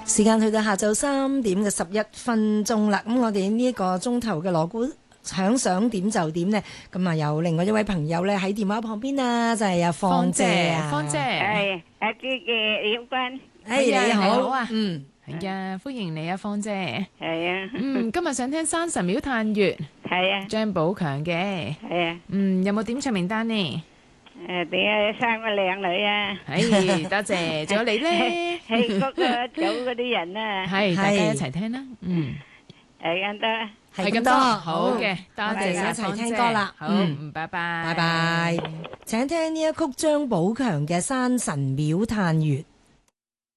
時間去到下晝3點嘅11分啦，咁我哋呢一個鐘頭嘅鑼鼓想點就點呢？咁啊有另外一位朋友咧喺電話旁邊啊，就係阿芳姐啊， 芳姐， 係阿姐嘅你好， 你好啊，係啊，歡迎你啊，芳姐， 係啊， 今日想聽山神廟探月， 係啊， 張寶強嘅， 係啊， 有冇點唱名單呢？ 點啊三個靚女啊， 多謝，仲有你咧， 係嗰個組嗰啲人啊， 係大家一齊聽啦， 係咁多， 係咁多， 好嘅，多謝我哋一齊聽歌啦， 好，拜拜， 拜拜，請聽呢一曲張寶強嘅《山神廟探月》。